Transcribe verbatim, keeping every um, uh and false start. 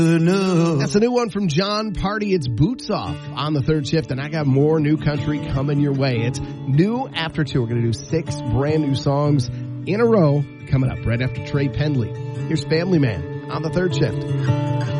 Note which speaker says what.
Speaker 1: That's a new one from John Party. It's Boots Off on the third shift, and I got more new country coming your way. It's new after two. We're going to do six brand new songs in a row coming up right after Trey Pendley. Here's Family Man on the third shift.